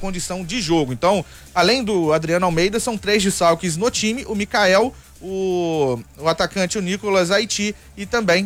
condição de jogo. Então, além do Adriano Almeida, são 3 desfalques no time, o Mikael, o atacante, o Nicolas Haiti e também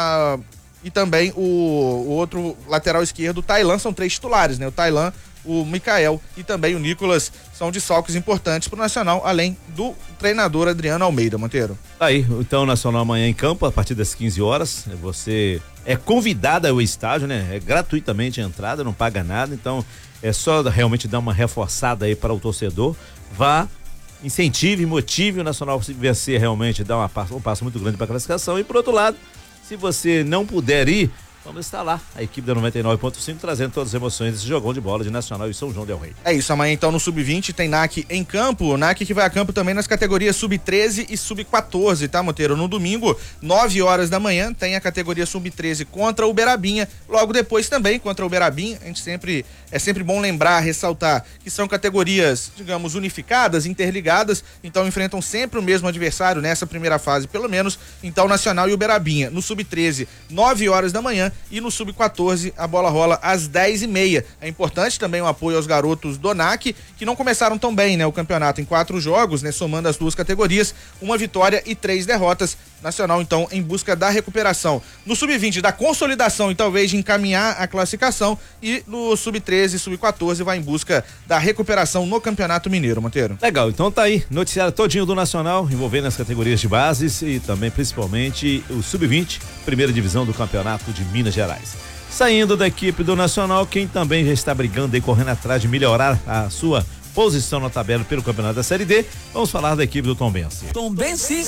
o outro lateral esquerdo, o Tailan. São 3 titulares, né? O Tailan, o Mikael e também o Nicolas são desfalques importantes pro Nacional, além do treinador Adriano Almeida, Monteiro. Tá aí, então o Nacional amanhã em campo, a partir das 15 horas, você é convidado ao estádio, né? É gratuitamente a entrada, não paga nada, então é só realmente dar uma reforçada aí para o torcedor, vá, incentive, motive o Nacional se vencer realmente, dar um passo muito grande para a classificação. E por outro lado, se você não puder ir, vamos estar lá, a equipe da 99.5 trazendo todas as emoções desse jogão de bola de Nacional e São João del Rei. É isso, amanhã então no Sub-20 tem NAC em campo, NAC que vai a campo também nas categorias Sub-13 e Sub-14, tá, Monteiro? No domingo, 9 horas da manhã, tem a categoria Sub-13 contra o Uberabinha, logo depois também contra o Uberabinha. A gente é sempre bom lembrar, ressaltar que são categorias, digamos, unificadas, interligadas, então enfrentam sempre o mesmo adversário nessa primeira fase, pelo menos, então Nacional e Uberabinha. No Sub-13, 9 horas da manhã, e no Sub-14 a bola rola às 10h30. É importante também o apoio aos garotos do NAC, que não começaram tão bem, né? O campeonato em 4 jogos, né? Somando as 2 categorias, 1 vitória e 3 derrotas. Nacional, então, em busca da recuperação. No Sub-20, da consolidação e talvez de encaminhar a classificação. E no Sub-13 e Sub-14 vai em busca da recuperação no Campeonato Mineiro, Monteiro. Legal, então tá aí, noticiário todinho do Nacional, envolvendo as categorias de bases e também, principalmente, o Sub-20, primeira divisão do Campeonato de Minas Gerais. Saindo da equipe do Nacional, quem também já está brigando e correndo atrás de melhorar a sua posição na tabela pelo Campeonato da Série D, vamos falar da equipe do Tombense. Tombense